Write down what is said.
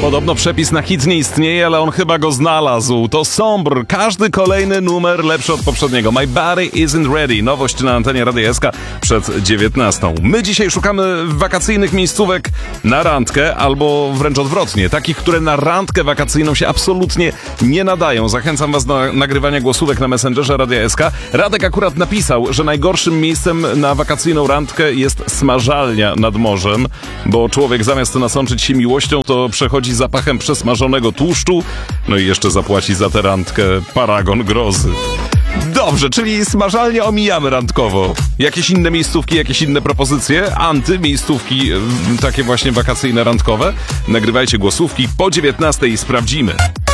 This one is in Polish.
Podobno przepis na hit nie istnieje, ale on chyba go znalazł. To Sombr. Każdy kolejny numer lepszy od poprzedniego. My Body Isn't Ready. Nowość na antenie Radia SK przed 19. My dzisiaj szukamy wakacyjnych miejscówek na randkę, albo wręcz odwrotnie. Takich, które na randkę wakacyjną się absolutnie nie nadają. Zachęcam was do nagrywania głosówek na Messengerze Radia SK. Radek akurat napisał, że najgorszym miejscem na wakacyjną randkę jest smażalnia nad morzem, bo człowiek zamiast nasączyć się miłością, to przechodzi zapachem przesmażonego tłuszczu, no i jeszcze zapłaci za tę randkę paragon grozy. Dobrze, czyli smażalnie omijamy randkowo. Jakieś inne miejscówki, jakieś inne propozycje? Antymiejstówki, takie właśnie wakacyjne, randkowe? Nagrywajcie głosówki po 19 i sprawdzimy.